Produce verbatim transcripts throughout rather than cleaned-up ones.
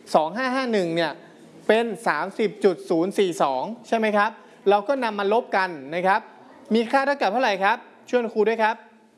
สองพันห้าร้อยห้าสิบเอ็ดเนี่ยเป็น สามสิบจุดศูนย์สี่สอง ใช่ไหมครับเราก็นำมาลบกันนะครับมีค่าเท่ากับเท่าไหร่ครับช่วยครูด้วยครับ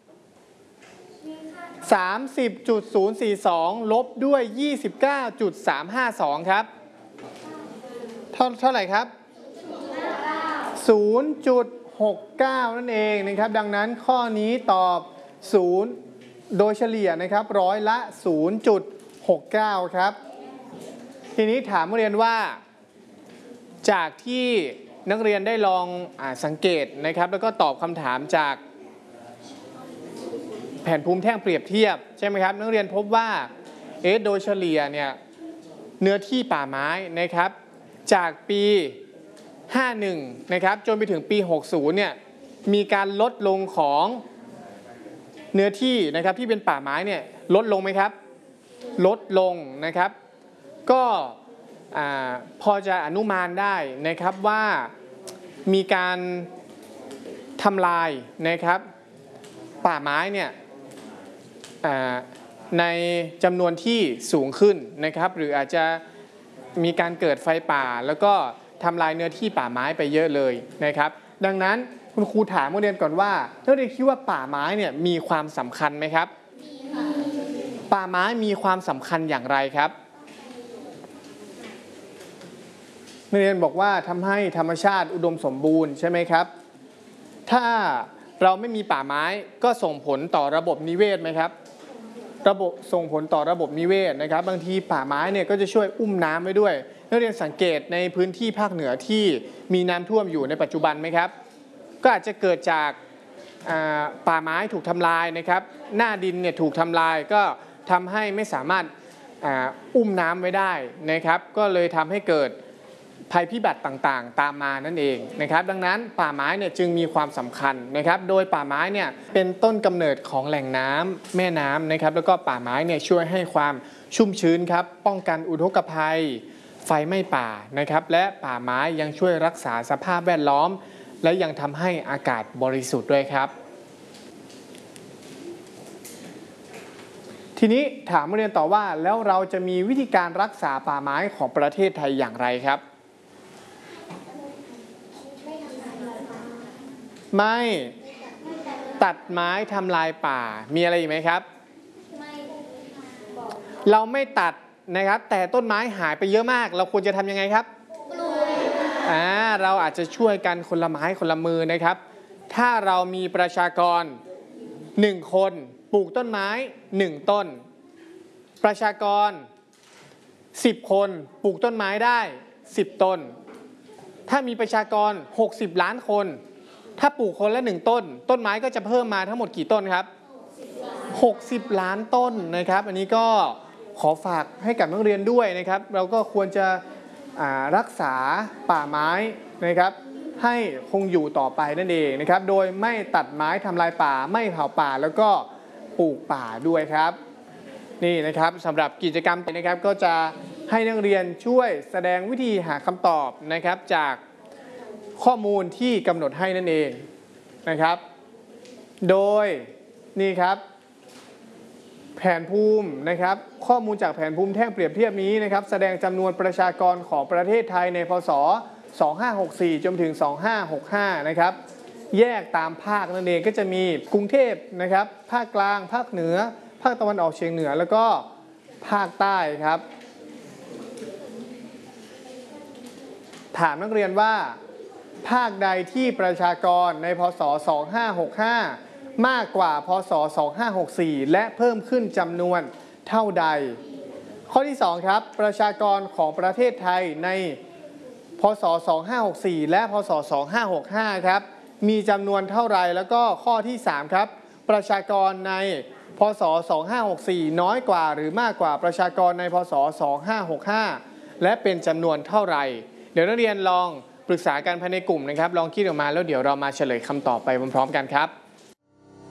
สามสิบจุดศูนย์สี่สอง ลบด้วย ยี่สิบเก้าจุดสามห้าสอง ครับเท่าเท่าไหร่ครับ ศูนย์จุดหกเก้า นั่นเองนะครับดังนั้นข้อนี้ตอบศูนย์โดยเฉลี่ยนะครับร้อยละ ศูนย์จุดหกเก้า ครับทีนี้ถามนักเรียนว่าจากที่นักเรียนได้ลองอ่าสังเกตนะครับแล้วก็ตอบคำถามจากแผนภูมิแท่งเปรียบเทียบใช่ไหมครับนักเรียนพบว่าเอโดยเฉลี่ยเนี่ยเนื้อที่ป่าไม้นะครับจากปีห้าสิบเอ็ดนะครับจนไปถึงปีหกสิบเนี่ยมีการลดลงของเนื้อที่นะครับที่เป็นป่าไม้เนี่ยลดลงไหมครับลดลงนะครับก็พอจะอนุมานได้นะครับว่ามีการทำลายนะครับป่าไม้เนี่ยในจำนวนที่สูงขึ้นนะครับหรืออาจจะมีการเกิดไฟป่าแล้วก็ทำลายเนื้อที่ป่าไม้ไปเยอะเลยนะครับดังนั้นคุณครูถามนักเรียนก่อนว่านักเรียนคิดว่าป่าไม้เนี่ยมีความสำคัญไหมครับป่าไม้มีความสำคัญอย่างไรครับนักเรียนบอกว่าทำให้ธรรมชาติอุดมสมบูรณ์ใช่ไหมครับถ้าเราไม่มีป่าไม้ก็ส่งผลต่อระบบนิเวศไหมครับระบบส่งผลต่อระบบนิเวศนะครับบางทีป่าไม้เนี่ยก็จะช่วยอุ้มน้ำไว้ด้วยนักเรียนสังเกตในพื้นที่ภาคเหนือที่มีน้ำท่วมอยู่ในปัจจุบันไหมครับก็อาจจะเกิดจากป่าไม้ถูกทำลายนะครับหน้าดินเนี่ยถูกทำลายก็ทำให้ไม่สามารถอุ้มน้ำไว้ได้นะครับก็เลยทำให้เกิดภัยพิบัติต่างๆตามมานั่นเองนะครับดังนั้นป่าไม้เนี่ยจึงมีความสำคัญนะครับโดยป่าไม้เนี่ยเป็นต้นกำเนิดของแหล่งน้ำแม่น้ำนะครับแล้วก็ป่าไม้เนี่ยช่วยให้ความชุ่มชื้นครับป้องกันอุทกภัยไฟไหม้ป่านะครับและป่าไม้ยังช่วยรักษาสภาพแวดล้อมและยังทำให้อากาศบริสุทธิ์ด้วยครับทีนี้ถามนักเรียนต่อว่าแล้วเราจะมีวิธีการรักษาป่าไม้ของประเทศไทยอย่างไรครับไม่ตัดไม้ทำลายป่ามีอะไรอีกไหมครับเราไม่ตัดนะครับแต่ต้นไม้หายไปเยอะมากเราควรจะทำยังไงครับอ่าเราอาจจะช่วยกันคนละไม้คนละมือนะครับถ้าเรามีประชากรหนึ่งคนปลูกต้นไม้หนึ่งต้นประชากรสิบคนปลูกต้นไม้ได้สิบต้นถ้ามีประชากรหกสิบล้านคนถ้าปลูกคนละหนึ่งต้นต้นไม้ก็จะเพิ่มมาทั้งหมดกี่ต้นครับหกสิบล้านต้นนะครับอันนี้ก็ขอฝากให้กับนักเรียนด้วยนะครับเราก็ควรจะรักษาป่าไม้นะครับให้คงอยู่ต่อไปนั่นเองนะครับโดยไม่ตัดไม้ทำลายป่าไม่เผาป่าแล้วก็ปลูกป่าด้วยครับนี่นะครับสำหรับกิจกรรมนะครับก็จะให้นักเรียนช่วยแสดงวิธีหาคำตอบนะครับจากข้อมูลที่กำหนดให้นั่นเองนะครับโดยนี่ครับแผนภูมินะครับข้อมูลจากแผนภูมิแท่งเปรียบเทียบนี้นะครับแสดงจำนวนประชากรของประเทศไทยในพ.ศ. สองพันห้าร้อยหกสิบสี่จนถึงสองพันห้าร้อยหกสิบห้านะครับแยกตามภาคนั่นเองก็จะมีกรุงเทพนะครับภาคกลางภาคเหนือภาคตะวันออกเฉียงเหนือแล้วก็ภาคใต้ครับถามนักเรียนว่าภาคใดที่ประชากรในพ.ศ. สองพันห้าร้อยหกสิบห้ามากกว่าพ.ศ. สองพันห้าร้อยหกสิบสี่และเพิ่มขึ้นจำนวนเท่าใดข้อที่สองครับประชากรของประเทศไทยในพ.ศ. สองพันห้าร้อยหกสิบสี่และพ.ศ. สองพันห้าร้อยหกสิบห้าครับมีจำนวนเท่าไรแล้วก็ข้อที่สามครับประชากรในพ.ศ. สองพันห้าร้อยหกสิบสี่น้อยกว่าหรือมากกว่าประชากรในพ.ศ. สองพันห้าร้อยหกสิบห้าและเป็นจำนวนเท่าไรเดี๋ยวนักเรียนลองปรึกษากันภายในกลุ่มนะครับลองคิดออกมาแล้วเดี๋ยวเรามาเฉลยคำตอบไปพร้อมๆกันครับ